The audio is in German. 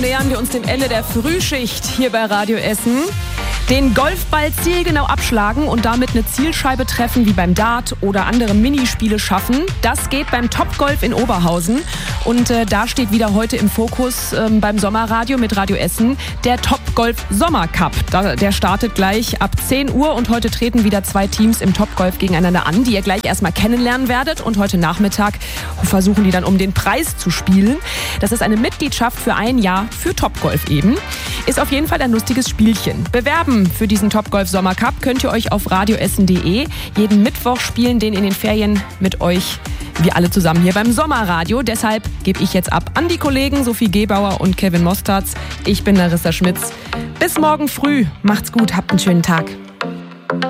nähern wir uns dem Ende der Frühschicht hier bei Radio Essen. Den Golfball zielgenau abschlagen und damit eine Zielscheibe treffen wie beim Dart oder andere Minispiele schaffen. Das geht beim Topgolf in Oberhausen. Und da steht wieder heute im Fokus beim Sommerradio mit Radio Essen der Topgolf Sommercup. Der startet gleich ab 10 Uhr und heute treten wieder 2 Teams im Topgolf gegeneinander an, die ihr gleich erstmal kennenlernen werdet. Und heute Nachmittag versuchen die dann um den Preis zu spielen. Das ist eine Mitgliedschaft für ein Jahr für Topgolf eben. Ist auf jeden Fall ein lustiges Spielchen. Bewerben für diesen Topgolf Sommercup könnt ihr euch auf radioessen.de. Jeden Mittwoch spielen den in den Ferien mit euch wir alle zusammen hier beim Sommerradio. Deshalb gebe ich jetzt ab an die Kollegen Sophie Gebauer und Kevin Mostarz. Ich bin Larissa Schmitz. Bis morgen früh. Macht's gut, habt einen schönen Tag.